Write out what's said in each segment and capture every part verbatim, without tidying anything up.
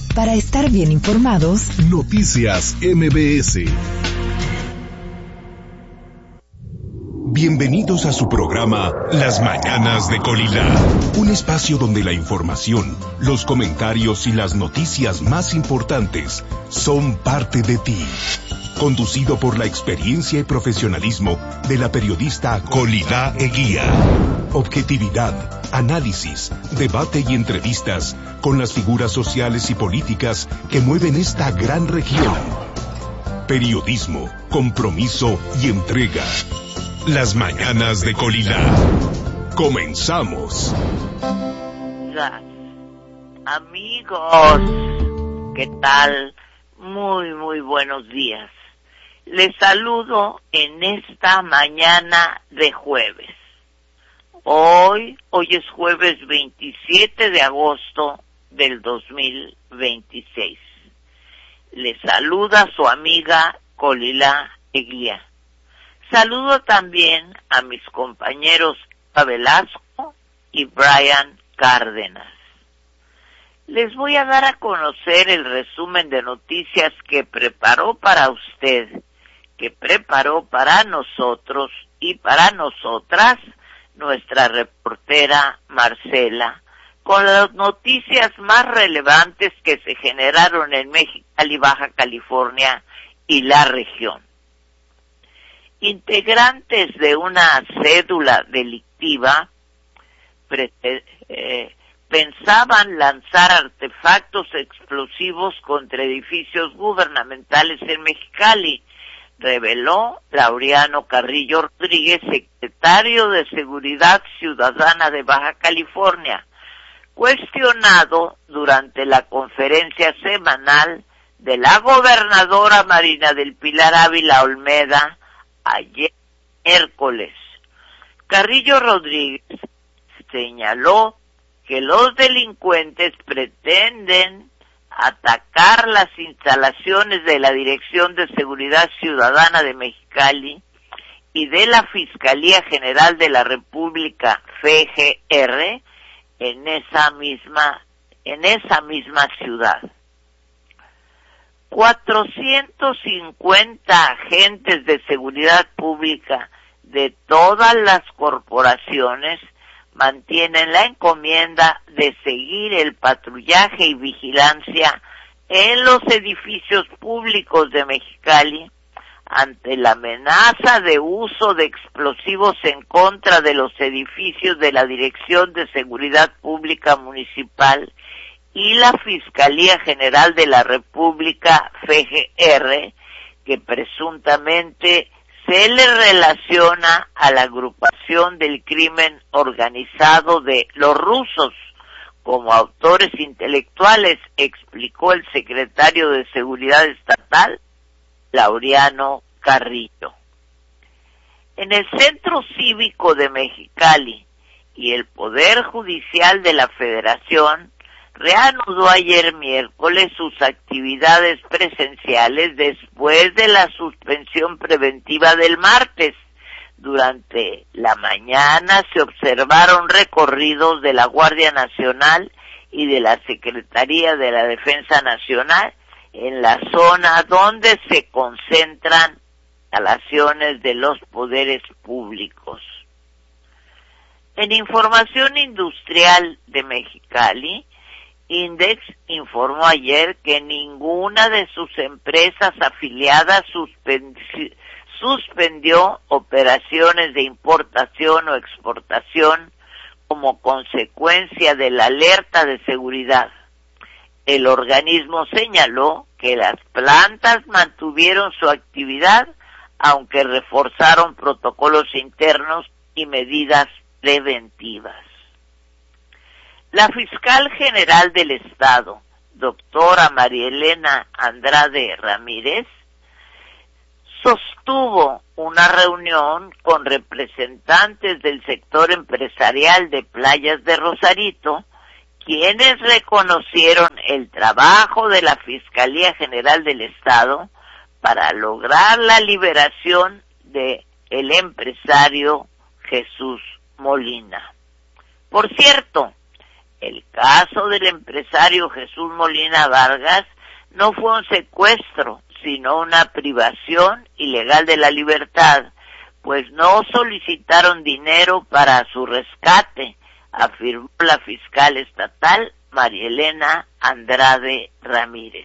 Para estar bien informados, Noticias M B S. Bienvenidos a su programa Las Mañanas de Colila, un espacio donde la información, los comentarios y las noticias más importantes son parte de ti. Conducido por la experiencia y profesionalismo de la periodista Colila Eguía. Objetividad, análisis, debate y entrevistas con las figuras sociales y políticas que mueven esta gran región. Periodismo, compromiso y entrega. Las Mañanas de Colila. Comenzamos. Amigos, ¿qué tal? Muy, muy buenos días. Les saludo en esta mañana de jueves. Hoy, hoy es jueves veintisiete de agosto del dos mil veintiséis. Les saluda su amiga Colila Eguía. Saludo también a mis compañeros Velasco y Brian Cárdenas. Les voy a dar a conocer el resumen de noticias que preparó para usted, que preparó para nosotros y para nosotras nuestra reportera Marcela, con las noticias más relevantes que se generaron en Mexicali, Baja California y la región. Integrantes de una cédula delictiva pre- eh, pensaban lanzar artefactos explosivos contra edificios gubernamentales en Mexicali, reveló Laureano Carrillo Rodríguez, secretario de Seguridad Ciudadana de Baja California, cuestionado durante la conferencia semanal de la gobernadora Marina del Pilar Ávila Olmeda ayer miércoles. Carrillo Rodríguez señaló que los delincuentes pretenden atacar las instalaciones de la Dirección de Seguridad Ciudadana de Mexicali y de la Fiscalía General de la República, F G R, en esa misma, en esa misma ciudad. cuatrocientos cincuenta agentes de seguridad pública de todas las corporaciones mantienen la encomienda de seguir el patrullaje y vigilancia en los edificios públicos de Mexicali ante la amenaza de uso de explosivos en contra de los edificios de la Dirección de Seguridad Pública Municipal y la Fiscalía General de la República, F G R, que presuntamente se le relaciona a la agrupación del crimen organizado de los rusos como autores intelectuales, explicó el secretario de Seguridad Estatal, Laureano Carrillo. En el Centro Cívico de Mexicali y el Poder Judicial de la Federación reanudó ayer miércoles sus actividades presenciales después de la suspensión preventiva del martes. Durante la mañana se observaron recorridos de la Guardia Nacional y de la Secretaría de la Defensa Nacional en la zona donde se concentran instalaciones de los poderes públicos. En información industrial de Mexicali, Index informó ayer que ninguna de sus empresas afiliadas suspendió, suspendió operaciones de importación o exportación como consecuencia de la alerta de seguridad. El organismo señaló que las plantas mantuvieron su actividad, aunque reforzaron protocolos internos y medidas preventivas. La fiscal general del Estado, doctora María Elena Andrade Ramírez, sostuvo una reunión con representantes del sector empresarial de Playas de Rosarito, quienes reconocieron el trabajo de la Fiscalía General del Estado para lograr la liberación de el empresario Jesús Molina. Por cierto, El caso del empresario Jesús Molina Vargas no fue un secuestro, sino una privación ilegal de la libertad, pues no solicitaron dinero para su rescate, afirmó la fiscal estatal María Elena Andrade Ramírez.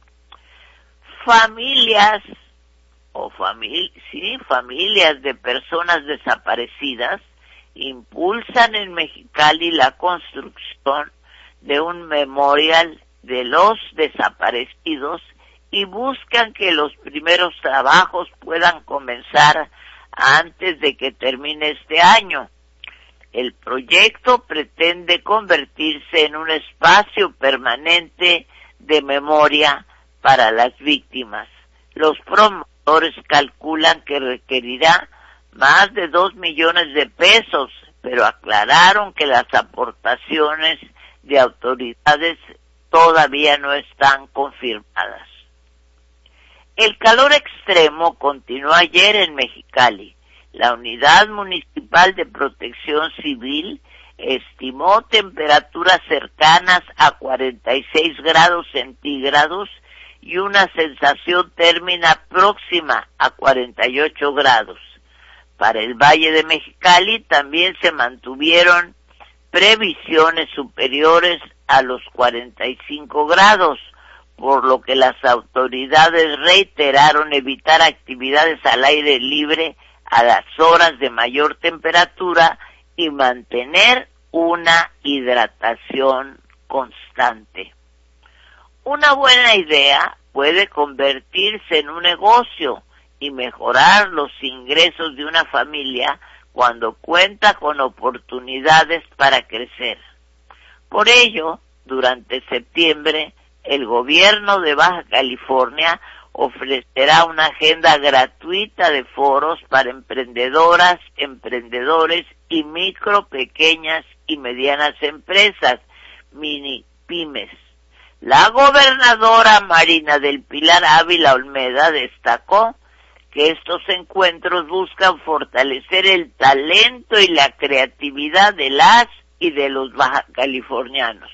Familias o famili- sí, familias de personas desaparecidas impulsan en Mexicali la construcción de un memorial de los desaparecidos y buscan que los primeros trabajos puedan comenzar antes de que termine este año. El proyecto pretende convertirse en un espacio permanente de memoria para las víctimas. Los promotores calculan que requerirá más de dos millones de pesos, pero aclararon que las aportaciones de autoridades todavía no están confirmadas. El calor extremo continuó ayer en Mexicali. La Unidad Municipal de Protección Civil estimó temperaturas cercanas a cuarenta y seis grados centígrados y una sensación térmica próxima a cuarenta y ocho grados. Para el Valle de Mexicali también se mantuvieron previsiones superiores a los cuarenta y cinco grados, por lo que las autoridades reiteraron evitar actividades al aire libre a las horas de mayor temperatura y mantener una hidratación constante. Una buena idea puede convertirse en un negocio y mejorar los ingresos de una familia cuando cuenta con oportunidades para crecer. Por ello, durante septiembre, el gobierno de Baja California ofrecerá una agenda gratuita de foros para emprendedoras, emprendedores y micro, pequeñas y medianas empresas, mini pymes. La gobernadora Marina del Pilar Ávila Olmeda destacó que estos encuentros buscan fortalecer el talento y la creatividad de las y de los baja californianos.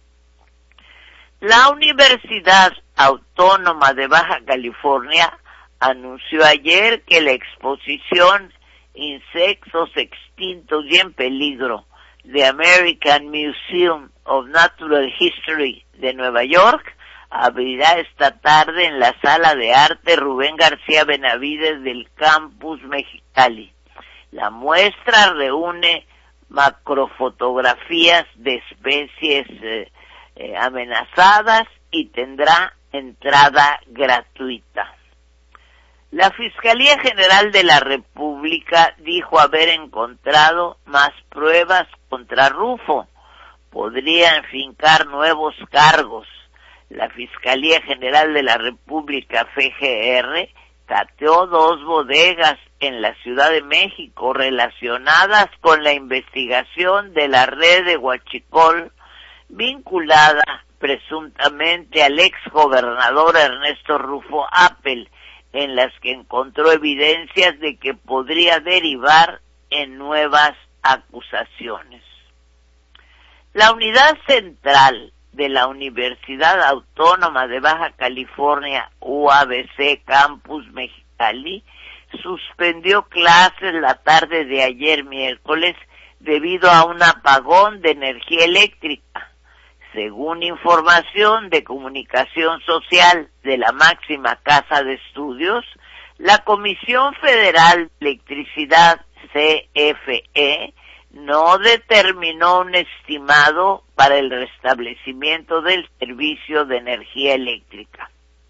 La Universidad Autónoma de Baja California anunció ayer que la exposición Insectos extintos y en peligro de American Museum of Natural History de Nueva York abrirá esta tarde en la Sala de Arte Rubén García Benavides del Campus Mexicali. La muestra reúne macrofotografías de especies eh, eh, amenazadas y tendrá entrada gratuita. La Fiscalía General de la República dijo haber encontrado más pruebas contra Rufo. Podría enfincar nuevos cargos. La Fiscalía General de la República, F G R, cateó dos bodegas en la Ciudad de México relacionadas con la investigación de la red de Huachicol, vinculada presuntamente al exgobernador Ernesto Rufo Appel, en las que encontró evidencias de que podría derivar en nuevas acusaciones. La Unidad Central de la Universidad Autónoma de Baja California, U A B C Campus Mexicali, suspendió clases la tarde de ayer miércoles debido a un apagón de energía eléctrica. Según información de comunicación social de la máxima casa de estudios, la Comisión Federal de Electricidad, C F E, no determinó un estimado para el restablecimiento del servicio de energía eléctrica.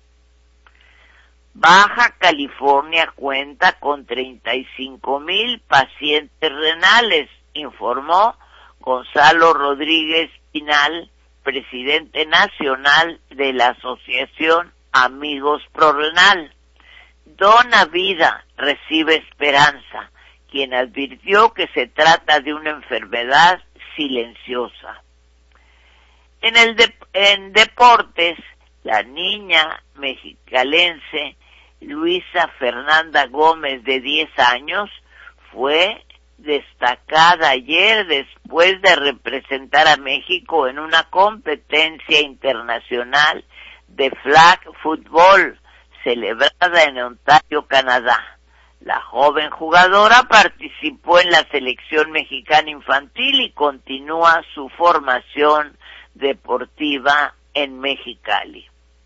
Baja California cuenta con treinta y cinco mil pacientes renales, informó Gonzalo Rodríguez Pinal, presidente nacional de la Asociación Amigos ProRenal. Dona vida, recibe esperanza, quien advirtió que se trata de una enfermedad silenciosa. En el de, en deportes, la niña mexicalense Luisa Fernanda Gómez, de diez años, fue destacada ayer después de representar a México en una competencia internacional de flag football celebrada en Ontario, Canadá. La joven jugadora participó en la selección mexicana infantil y continúa su formación deportiva en Mexicali.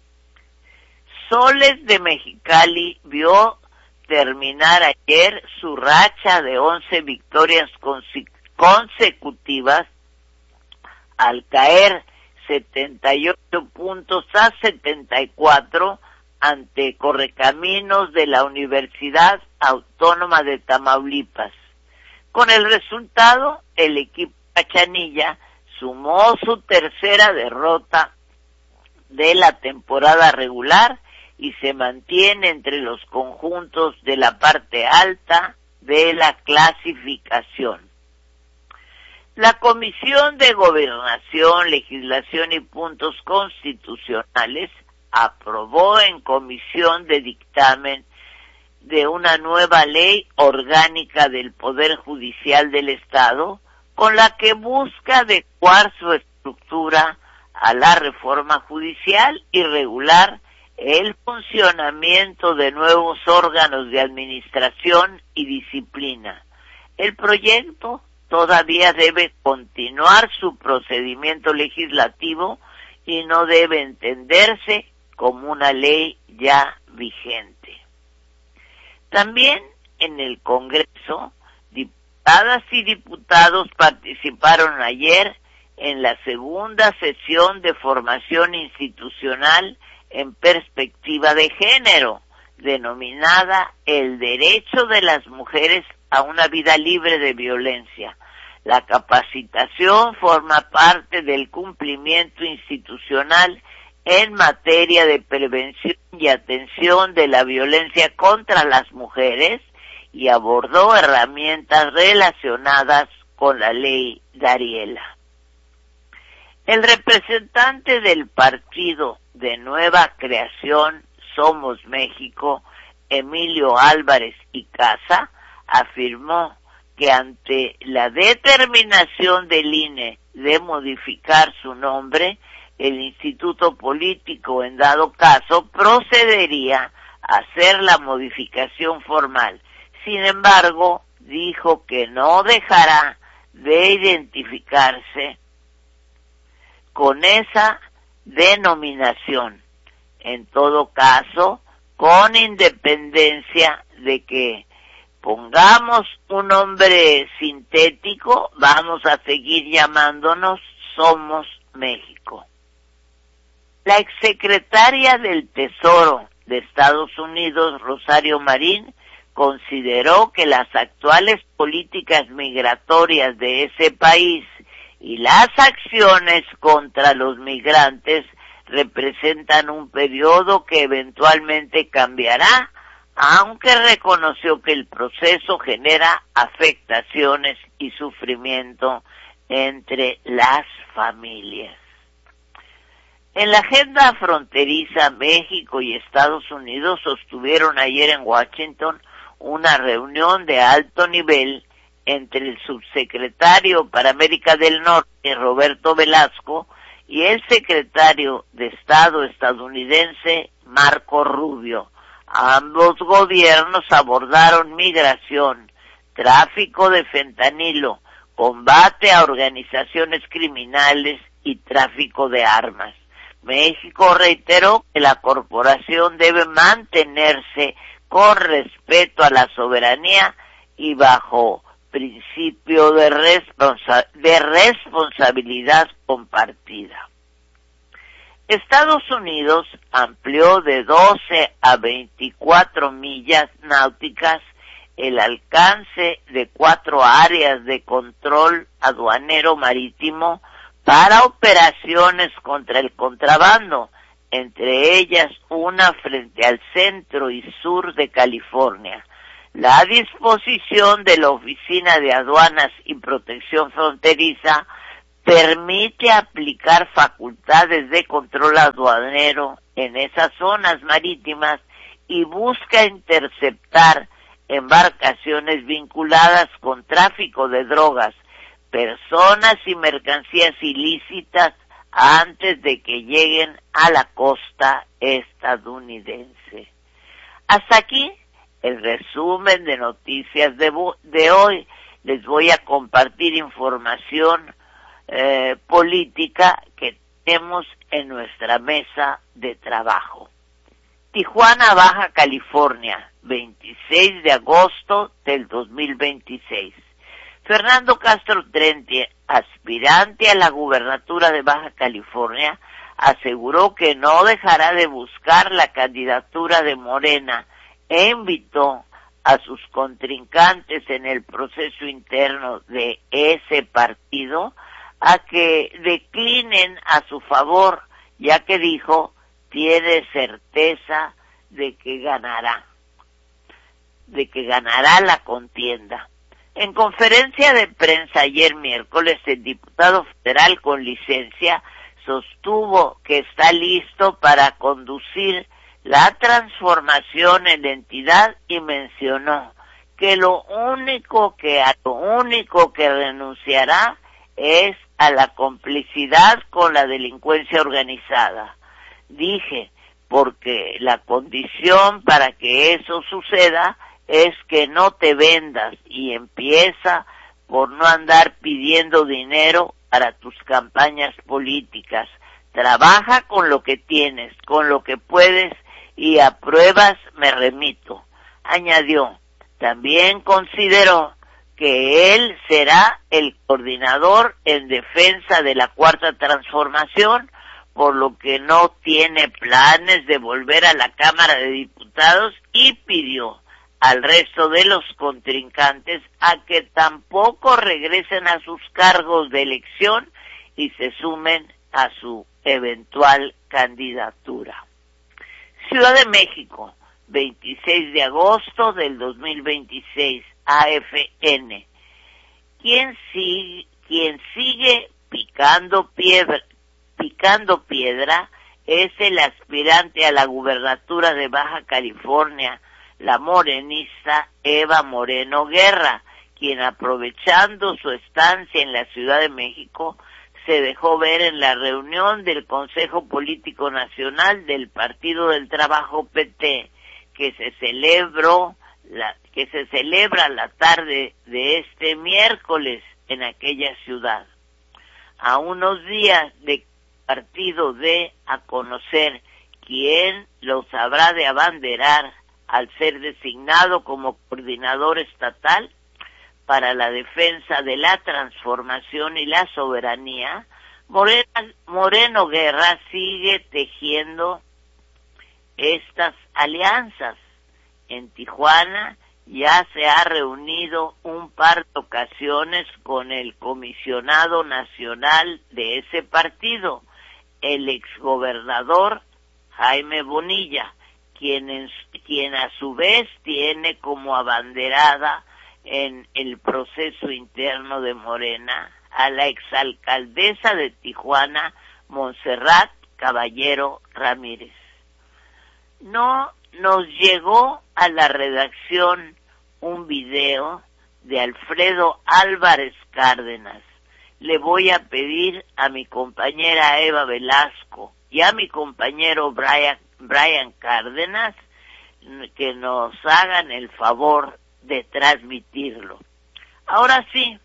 Soles de Mexicali vio terminar ayer su racha de once victorias consecutivas al caer setenta y ocho puntos a setenta y cuatro ante Correcaminos de la Universidad Autónoma de Tamaulipas. Con el resultado, el equipo Cachanilla sumó su tercera derrota de la temporada regular y se mantiene entre los conjuntos de la parte alta de la clasificación. La Comisión de Gobernación, Legislación y Puntos Constitucionales aprobó en comisión de dictamen de una nueva ley orgánica del Poder Judicial del Estado, con la que busca adecuar su estructura a la reforma judicial y regular el funcionamiento de nuevos órganos de administración y disciplina. El proyecto todavía debe continuar su procedimiento legislativo y no debe entenderse como una ley ya vigente. También en el Congreso, diputadas y diputados participaron ayer en la segunda sesión de formación institucional en perspectiva de género, denominada El derecho de las mujeres a una vida libre de violencia. La capacitación forma parte del cumplimiento institucional en materia de prevención y atención de la violencia contra las mujeres y abordó herramientas relacionadas con la ley Dariela. El representante del partido de Nueva Creación Somos México, Emilio Álvarez y Casa, afirmó que ante la determinación del I N E de modificar su nombre, el instituto político en dado caso procedería a hacer la modificación formal. Sin embargo, dijo que no dejará de identificarse con esa denominación, en todo caso, con independencia de que pongamos un nombre sintético, vamos a seguir llamándonos Somos México. La exsecretaria del Tesoro de Estados Unidos, Rosario Marín, consideró que las actuales políticas migratorias de ese país y las acciones contra los migrantes representan un periodo que eventualmente cambiará, aunque reconoció que el proceso genera afectaciones y sufrimiento entre las familias. En la agenda fronteriza, México y Estados Unidos sostuvieron ayer en Washington una reunión de alto nivel entre el subsecretario para América del Norte, Roberto Velasco, y el secretario de Estado estadounidense, Marco Rubio. Ambos gobiernos abordaron migración, tráfico de fentanilo, combate a organizaciones criminales y tráfico de armas. México reiteró que la corporación debe mantenerse con respeto a la soberanía y bajo principio de, responsa- de responsabilidad compartida. Estados Unidos amplió de doce a veinticuatro millas náuticas el alcance de cuatro áreas de control aduanero marítimo para operaciones contra el contrabando, entre ellas una frente al centro y sur de California. La disposición de la Oficina de Aduanas y Protección Fronteriza permite aplicar facultades de control aduanero en esas zonas marítimas y busca interceptar embarcaciones vinculadas con tráfico de drogas, personas y mercancías ilícitas antes de que lleguen a la costa estadounidense. Hasta aquí el resumen de noticias de, de hoy. Les voy a compartir información eh, política que tenemos en nuestra mesa de trabajo. Tijuana, Baja California, veintiséis de agosto del dos mil veintiséis. Fernando Castro Trente, aspirante a la gubernatura de Baja California, aseguró que no dejará de buscar la candidatura de Morena e invitó a sus contrincantes en el proceso interno de ese partido a que declinen a su favor, ya que dijo tiene certeza de que ganará, de que ganará la contienda. En conferencia de prensa ayer miércoles, el diputado federal con licencia sostuvo que está listo para conducir la transformación en la entidad y mencionó que lo único que a lo único que renunciará es a la complicidad con la delincuencia organizada. Dije, porque la condición para que eso suceda es que no te vendas y empieza por no andar pidiendo dinero para tus campañas políticas. Trabaja con lo que tienes, con lo que puedes y a pruebas me remito. Añadió, también consideró que él será el coordinador en defensa de la Cuarta Transformación, por lo que no tiene planes de volver a la Cámara de Diputados y pidió al resto de los contrincantes a que tampoco regresen a sus cargos de elección y se sumen a su eventual candidatura. Ciudad de México, veintiséis de agosto del dos mil veintiséis, A F N. ¿Quién sigue, quien sigue picando piedra, picando piedra es el aspirante a la gubernatura de Baja California, la morenista Eva Moreno Guerra, quien aprovechando su estancia en la Ciudad de México se dejó ver en la reunión del Consejo Político Nacional del Partido del Trabajo P T, que se celebró la, que se celebra la tarde de este miércoles en aquella ciudad. A unos días de que el partido dé a conocer quién los habrá de abanderar al ser designado como coordinador estatal para la defensa de la transformación y la soberanía, Moreno, Moreno Guerra sigue tejiendo estas alianzas. En Tijuana ya se ha reunido un par de ocasiones con el comisionado nacional de ese partido, el exgobernador Jaime Bonilla, quien, en, quien a su vez tiene como abanderada en el proceso interno de Morena a la exalcaldesa de Tijuana, Montserrat Caballero Ramírez. No nos llegó a la redacción un video de Alfredo Álvarez Cárdenas. Le voy a pedir a mi compañera Eva Velasco y a mi compañero Brian, Brian Cárdenas que nos hagan el favor de transmitirlo. Ahora sí,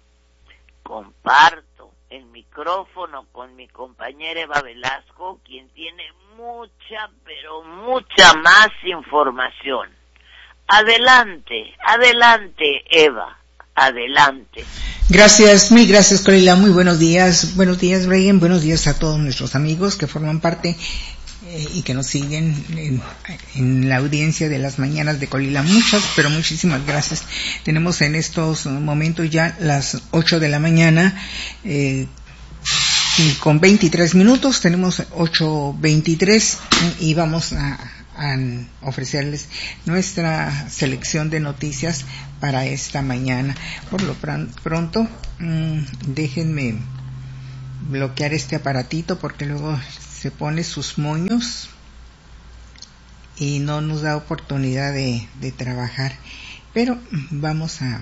comparto el micrófono con mi compañera Eva Velasco, quien tiene mucha, pero mucha más información. Adelante, adelante, Eva, adelante. Gracias, mil gracias, Colila. Muy buenos días, buenos días, Brian, buenos días a todos nuestros amigos que forman parte eh, y que nos siguen en, en la audiencia de las mañanas de Colila. Muchas, pero muchísimas gracias. Tenemos en estos momentos ya las ocho de la mañana, eh, y con veintitrés minutos, tenemos ocho veintitrés y vamos a, a ofrecerles nuestra selección de noticias para esta mañana. Por lo pronto, mmm, déjenme bloquear este aparatito porque luego se pone sus moños y no nos da oportunidad de, de trabajar. pero vamos a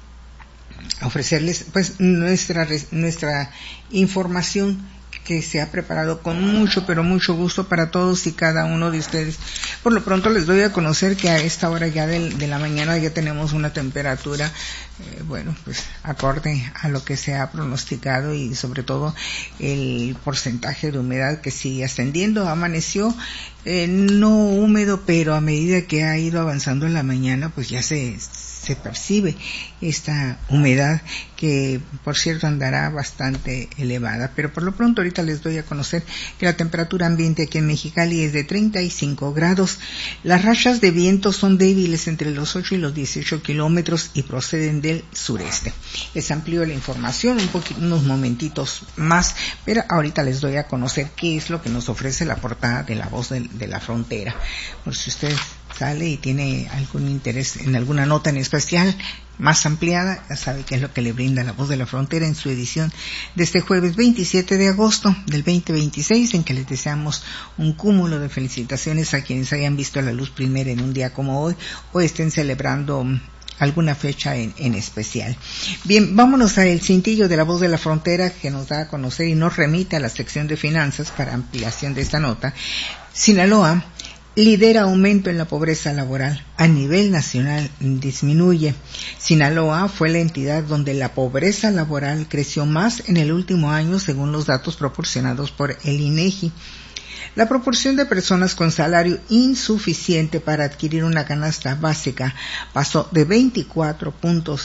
ofrecerles pues nuestra nuestra información que se ha preparado con mucho, pero mucho gusto para todos y cada uno de ustedes. Por lo pronto les doy a conocer que a esta hora ya de, de la mañana ya tenemos una temperatura, eh, bueno, pues acorde a lo que se ha pronosticado y sobre todo el porcentaje de humedad que sigue ascendiendo. Amaneció eh, no húmedo, pero a medida que ha ido avanzando en la mañana, pues ya se se percibe esta humedad que, por cierto, andará bastante elevada. Pero por lo pronto ahorita les doy a conocer que la temperatura ambiente aquí en Mexicali es de treinta y cinco grados. Las rachas de viento son débiles entre los ocho y los dieciocho kilómetros y proceden del sureste. Les amplío la información un poquito, unos momentitos más, pero ahorita les doy a conocer qué es lo que nos ofrece la portada de La Voz de, de la Frontera. Por si ustedes sale y tiene algún interés en alguna nota en especial más ampliada, ya sabe qué es lo que le brinda La Voz de la Frontera en su edición de este jueves veintisiete de agosto del veinte veintiséis, en que les deseamos un cúmulo de felicitaciones a quienes hayan visto la luz primera en un día como hoy o estén celebrando alguna fecha en, en especial. Bien, vámonos al cintillo de La Voz de la Frontera, que nos da a conocer y nos remite a la sección de finanzas para ampliación de esta nota. Sinaloa lidera aumento en la pobreza laboral. A nivel nacional disminuye. Sinaloa fue la entidad donde la pobreza laboral creció más en el último año, según los datos proporcionados por el INEGI. La proporción de personas con salario insuficiente para adquirir una canasta básica pasó de veinticuatro punto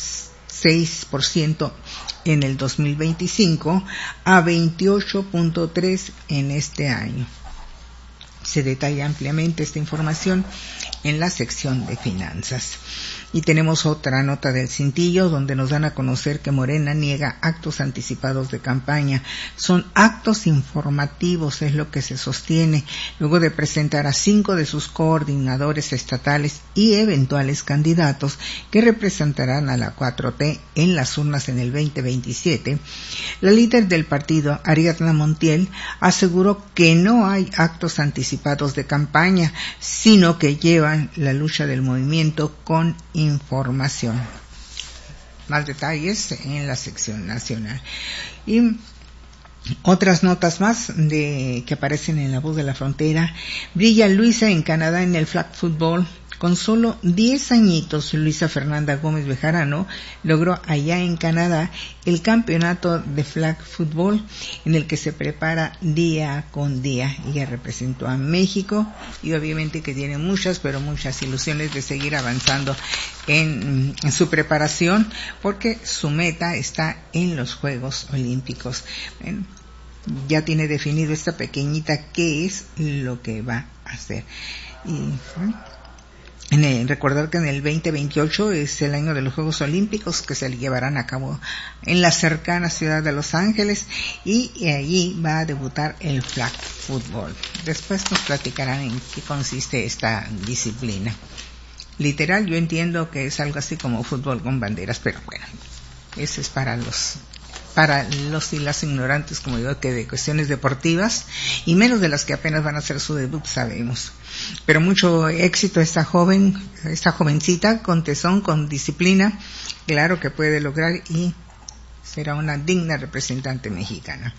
seis por ciento en el dos mil veinticinco a veintiocho punto tres por ciento en este año. Se detalla ampliamente esta información en la sección de finanzas. Y tenemos otra nota del cintillo donde nos dan a conocer que Morena niega actos anticipados de campaña. Son actos informativos, es lo que se sostiene, luego de presentar a cinco de sus coordinadores estatales y eventuales candidatos que representarán a la cuatro T en las urnas en el veinte veintisiete. La líder del partido, Ariadna Montiel, aseguró que no hay actos anticipados de campaña, sino que llevan la lucha del movimiento con información. Más detalles en la sección nacional. Y otras notas más de que aparecen en La Voz de la Frontera. Brilla Luisa en Canadá en el flag football. Con solo diez añitos, Luisa Fernanda Gómez Bejarano logró allá en Canadá el campeonato de flag football, en el que se prepara día con día. Ella representó a México y obviamente que tiene muchas, pero muchas ilusiones de seguir avanzando en, en su preparación, porque su meta está en los Juegos Olímpicos. Bueno, ya tiene definido esta pequeñita qué es lo que va a hacer. Y bueno, En el, recordar que en el veinte veintiocho es el año de los Juegos Olímpicos, que se llevarán a cabo en la cercana ciudad de Los Ángeles, y, y allí va a debutar el flag football. Después nos platicarán en qué consiste esta disciplina. Literal, yo entiendo que es algo así como fútbol con banderas, pero bueno, eso es para los para los y las ignorantes, como digo, que de cuestiones deportivas, y menos de las que apenas van a hacer su debut, sabemos. Pero mucho éxito esta joven, esta jovencita, con tesón, con disciplina, claro que puede lograr y será una digna representante mexicana.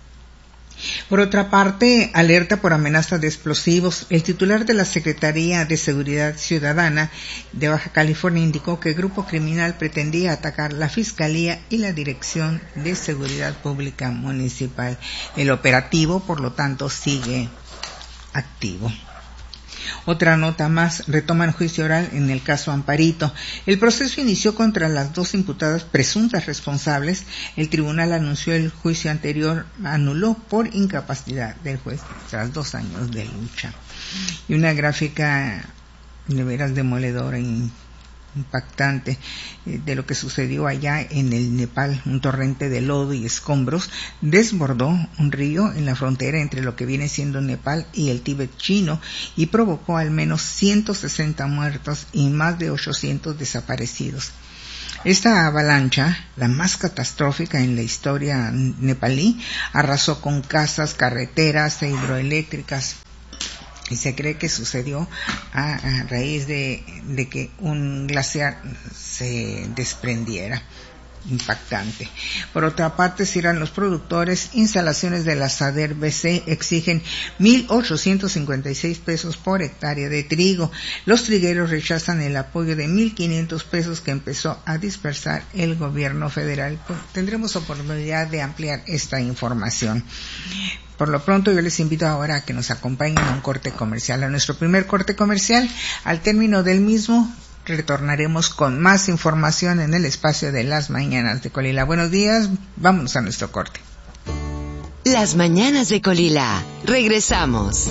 Por otra parte, alerta por amenaza de explosivos. El titular de la Secretaría de Seguridad Ciudadana de Baja California indicó que el grupo criminal pretendía atacar la Fiscalía y la Dirección de Seguridad Pública Municipal. El operativo, por lo tanto, sigue activo. Otra nota más, retoman juicio oral en el caso Amparito. El proceso inició contra las dos imputadas presuntas responsables. El tribunal anunció el juicio anterior, anuló por incapacidad del juez tras dos años de lucha. Y una gráfica de veras demoledora y impactante eh, de lo que sucedió allá en el Nepal. Un torrente de lodo y escombros desbordó un río en la frontera entre lo que viene siendo Nepal y el Tíbet chino y provocó al menos ciento sesenta muertos y más de ochocientos desaparecidos. Esta avalancha, la más catastrófica en la historia nepalí, arrasó con casas, carreteras e hidroeléctricas. y se cree que sucedió a, a raíz de, de que un glaciar se desprendiera. Impactante. Por otra parte, cierran los productores. Instalaciones de la SADER B C exigen mil ochocientos cincuenta y seis pesos por hectárea de trigo. Los trigueros rechazan el apoyo de mil quinientos pesos que empezó a dispersar el gobierno federal. Pues, tendremos oportunidad de ampliar esta información. Por lo pronto, yo les invito ahora a que nos acompañen a un corte comercial, a nuestro primer corte comercial. Al término del mismo, retornaremos con más información en el espacio de Las Mañanas de Colila. Buenos días, vámonos a nuestro corte. Las Mañanas de Colila. Regresamos.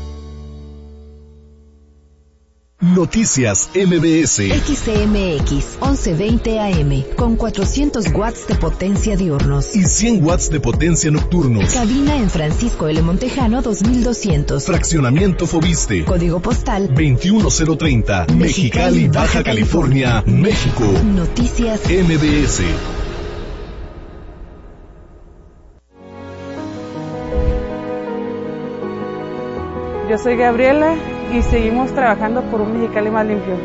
Noticias M B S. X C M X once veinte A M con cuatrocientos watts de potencia diurnos y cien watts de potencia nocturnos. Cabina en Francisco L. Montejano dos mil doscientos. Fraccionamiento Fobiste. Código postal veintiuno cero treinta. Mexicali, Baja California, México. Noticias M B S. Yo soy Gabriela y seguimos trabajando por un Mexicali más limpio.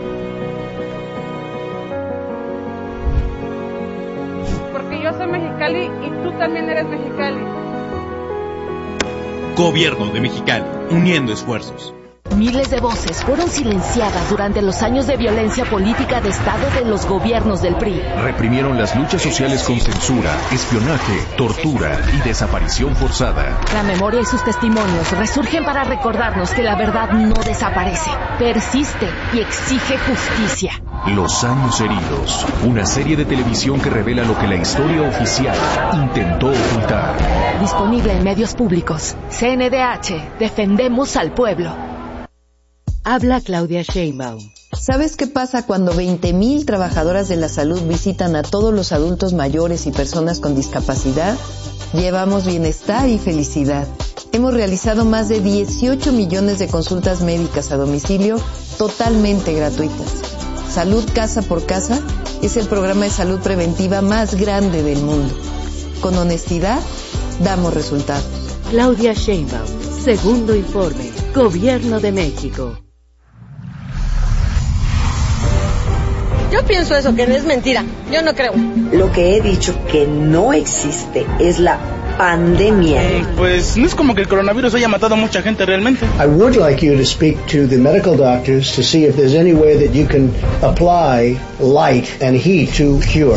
Porque yo soy Mexicali y tú también eres Mexicali. Gobierno de Mexicali, uniendo esfuerzos. Miles de voces fueron silenciadas durante los años de violencia política de Estado de los gobiernos del P R I. Reprimieron las luchas sociales con censura, espionaje, tortura y desaparición forzada. La memoria y sus testimonios resurgen para recordarnos que la verdad no desaparece, persiste y exige justicia. Los años heridos, una serie de televisión que revela lo que la historia oficial intentó ocultar. Disponible en medios públicos. C N D H, defendemos al pueblo. Habla Claudia Sheinbaum. ¿Sabes qué pasa cuando veinte mil trabajadoras de la salud visitan a todos los adultos mayores y personas con discapacidad? Llevamos bienestar y felicidad. Hemos realizado más de dieciocho millones de consultas médicas a domicilio totalmente gratuitas. Salud Casa por Casa es el programa de salud preventiva más grande del mundo. Con honestidad, damos resultados. Claudia Sheinbaum, segundo informe, Gobierno de México. Yo pienso eso, que es mentira. Yo no creo. Lo que he dicho que no existe es la pandemia. Eh, pues no es como que el coronavirus haya matado a mucha gente realmente. I would like you to speak to the medical doctors to see if there's any way that you can apply light and heat to cure.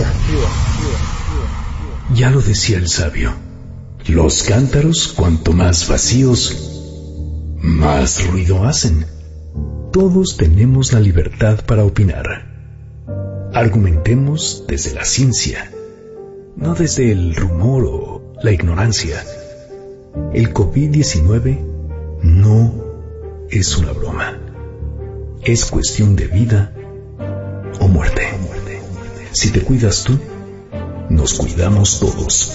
Ya lo decía el sabio. Los cántaros, cuanto más vacíos, más ruido hacen. Todos tenemos la libertad para opinar. Argumentemos desde la ciencia, no desde el rumor o la ignorancia. El COVID diecinueve no es una broma. Es cuestión de vida o muerte. Si te cuidas tú, nos cuidamos todos.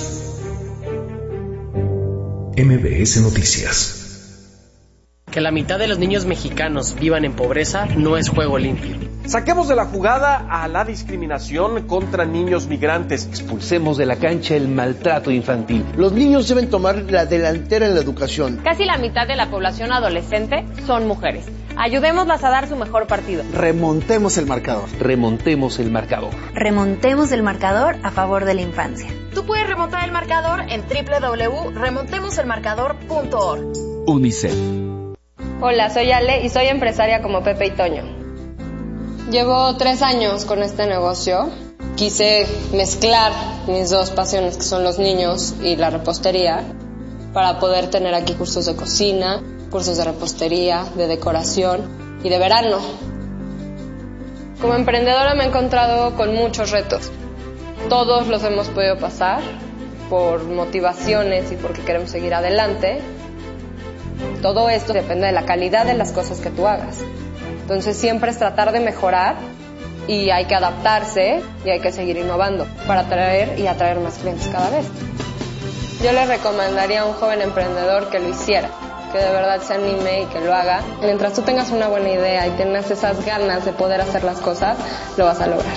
M B S Noticias. Que la mitad de los niños mexicanos vivan en pobreza no es juego limpio. Saquemos de la jugada a la discriminación contra niños migrantes. Expulsemos de la cancha el maltrato infantil. Los niños deben tomar la delantera en la educación. Casi la mitad de la población adolescente son mujeres. Ayudémoslas a dar su mejor partido. Remontemos el marcador. Remontemos el marcador. Remontemos el marcador a favor de la infancia. Tú puedes remontar el marcador en doble u doble u doble u punto remontemos el marcador punto org. UNICEF. Hola, soy Ale y soy empresaria como Pepe y Toño. Llevo tres años con este negocio. Quise mezclar mis dos pasiones, que son los niños y la repostería, para poder tener aquí cursos de cocina, cursos de repostería, de decoración y de verano. Como emprendedora me he encontrado con muchos retos. Todos los hemos podido pasar por motivaciones y porque queremos seguir adelante. Todo esto depende de la calidad de las cosas que tú hagas. Entonces siempre es tratar de mejorar y hay que adaptarse y hay que seguir innovando para atraer y atraer más clientes cada vez. Yo le recomendaría a un joven emprendedor que lo hiciera, que de verdad se anime y que lo haga. Mientras tú tengas una buena idea y tengas esas ganas de poder hacer las cosas, lo vas a lograr.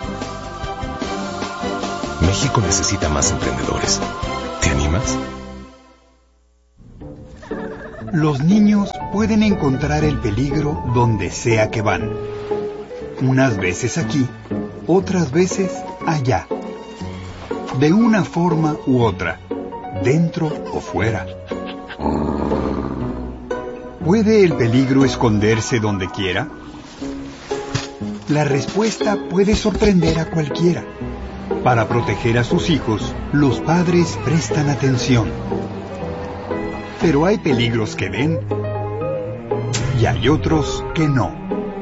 México necesita más emprendedores. ¿Te animas? Los niños pueden encontrar el peligro donde sea que van. Unas veces aquí, otras veces allá. De una forma u otra, dentro o fuera. ¿Puede el peligro esconderse donde quiera? La respuesta puede sorprender a cualquiera. Para proteger a sus hijos, los padres prestan atención. Pero hay peligros que ven y hay otros que no.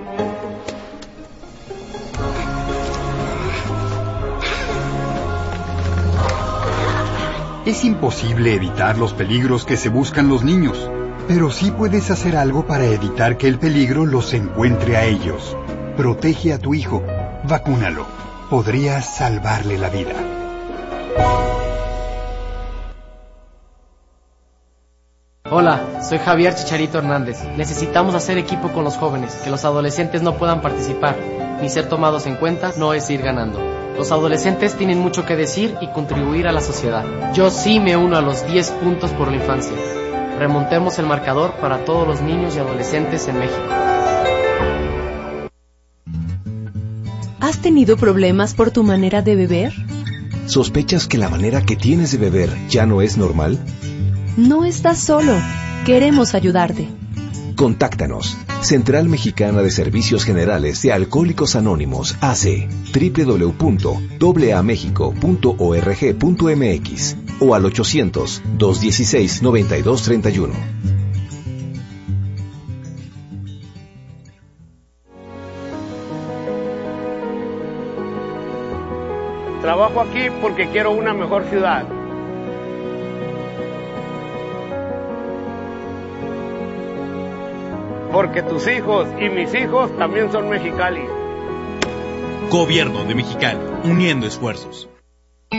Es imposible evitar los peligros que se buscan los niños, pero sí puedes hacer algo para evitar que el peligro los encuentre a ellos. Protege a tu hijo, vacúnalo. Podrías salvarle la vida. Hola, soy Javier Chicharito Hernández. Necesitamos hacer equipo con los jóvenes, que los adolescentes no puedan participar, ni ser tomados en cuenta no es ir ganando. Los adolescentes tienen mucho que decir y contribuir a la sociedad. Yo sí me uno a los diez puntos por la infancia. Remontemos el marcador para todos los niños y adolescentes en México. ¿Has tenido problemas por tu manera de beber? ¿Sospechas que la manera que tienes de beber ya no es normal? No estás solo. Queremos ayudarte. Contáctanos. Central Mexicana de Servicios Generales de Alcohólicos Anónimos, A C, doble u doble u doble u punto a a mexico punto org punto m x o al ochocientos, dos dieciséis, noventa y dos treinta y uno. Trabajo aquí porque quiero una mejor ciudad. Porque tus hijos y mis hijos también son Mexicali. Gobierno de Mexicali, uniendo esfuerzos.